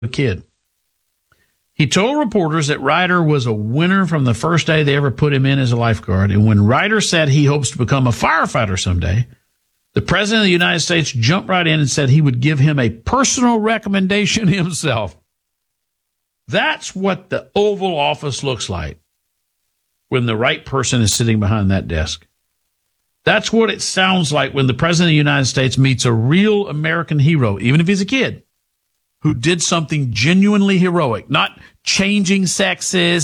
a kid. He told reporters that Ryder was a winner from the first day they ever put him in as a lifeguard. And when Ryder said he hopes to become a firefighter someday, the president of the United States jumped right in and said he would give him a personal recommendation himself. That's what the Oval Office looks like when the right person is sitting behind that desk. That's what it sounds like when the president of the United States meets a real American hero, even if he's a kid, who did something genuinely heroic, not changing sexes,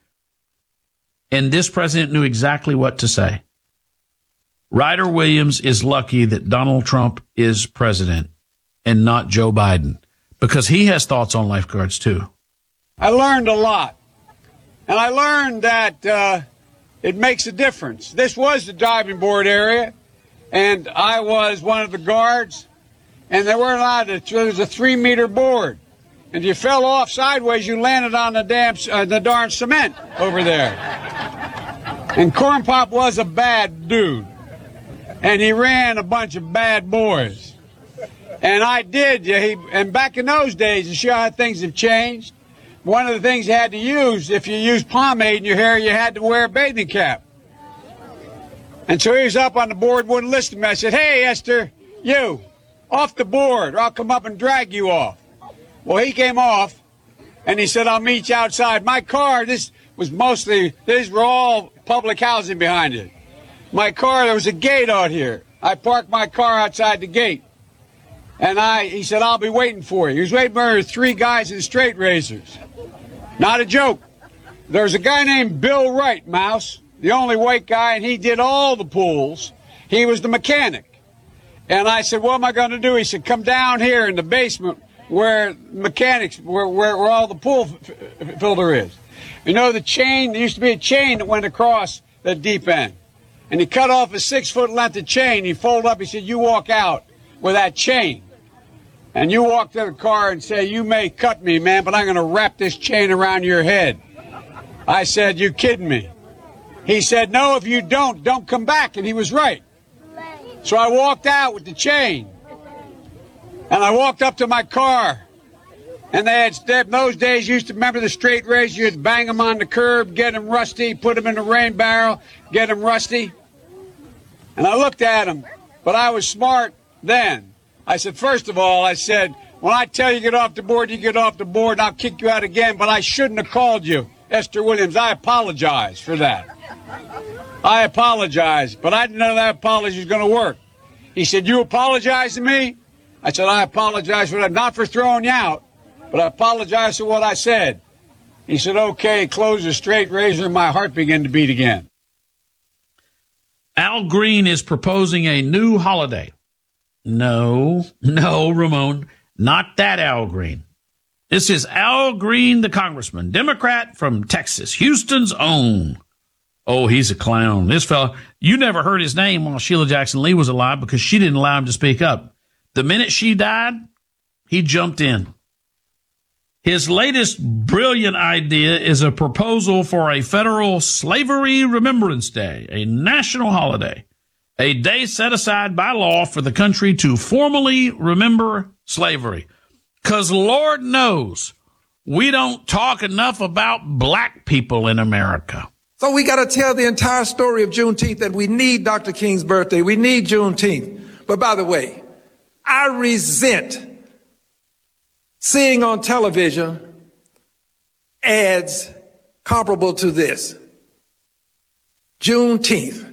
and this president knew exactly what to say. Ryder Williams is lucky that Donald Trump is president and not Joe Biden, because he has thoughts on lifeguards too. I learned a lot, and I learned that it makes a difference. This was the diving board area, and I was one of the guards, and they weren't allowed to. There was a 3-meter board, and if you fell off sideways, you landed on the darn cement over there. And Corn Pop was a bad dude, and he ran a bunch of bad boys. And I did. And back in those days, you see how things have changed. One of the things you had to use, if you used pomade in your hair, you had to wear a bathing cap. And so he was up on the board, wouldn't listen to me. I said, "Hey, Esther, you, off the board, or I'll come up and drag you off." Well, he came off, and he said, "I'll meet you outside." My car, these were all public housing behind it. My car, there was a gate out here. I parked my car outside the gate. And he said, "I'll be waiting for you." He was waiting for 3 guys in straight razors. Not a joke. There's a guy named Bill Wright, Mouse, the only white guy, and he did all the pools. He was the mechanic. And I said, "What am I going to do?" He said, "Come down here in the basement where all the pool filter is. You know the chain? There used to be a chain that went across the deep end. And he cut off a 6-foot length of chain. He folded up. He said, "You walk out with that chain. And you walk to the car and say, 'You may cut me, man, but I'm going to wrap this chain around your head.'" I said, "You kidding me?" He said, "No, if you don't come back." And he was right. So I walked out with the chain. And I walked up to my car. And they had, in those days, you used to remember the straight razor. You'd bang them on the curb, get them rusty, put them in the rain barrel, get them rusty. And I looked at them, but I was smart then. I said, first of all, when I tell you get off the board, you get off the board, and I'll kick you out again, but I shouldn't have called you Esther Williams. I apologize for that. I apologize, but I didn't know that apology was going to work. He said, "You apologize to me?" I said, "I apologize for that, not for throwing you out, but I apologize for what I said." He said, "Okay," closed the straight razor, and my heart began to beat again. Al Green is proposing a new holiday. No, Ramon, not that Al Green. This is Al Green, the congressman, Democrat from Texas, Houston's own. Oh, he's a clown. This fella, you never heard his name while Sheila Jackson Lee was alive because she didn't allow him to speak up. The minute she died, he jumped in. His latest brilliant idea is a proposal for a federal Slavery Remembrance Day, a national holiday, a day set aside by law for the country to formally remember slavery. 'Cause Lord knows we don't talk enough about black people in America. So we got to tell the entire story of Juneteenth, that we need Dr. King's birthday. We need Juneteenth. But by the way, I resent seeing on television ads comparable to this. Juneteenth,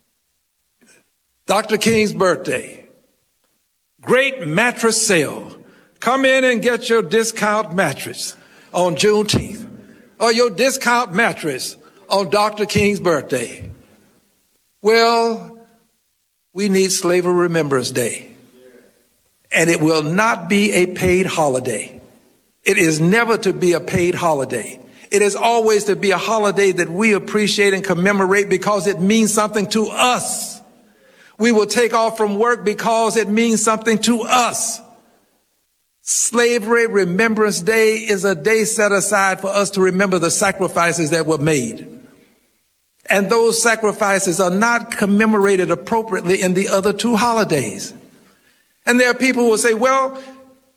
Dr. King's birthday, great mattress sale. Come in and get your discount mattress on Juneteenth, or your discount mattress on Dr. King's birthday. Well, we need Slavery Remembrance Day, and it will not be a paid holiday. It is never to be a paid holiday. It is always to be a holiday that we appreciate and commemorate because it means something to us. We will take off from work because it means something to us. Slavery Remembrance Day is a day set aside for us to remember the sacrifices that were made. And those sacrifices are not commemorated appropriately in the other two holidays. And there are people who will say, well,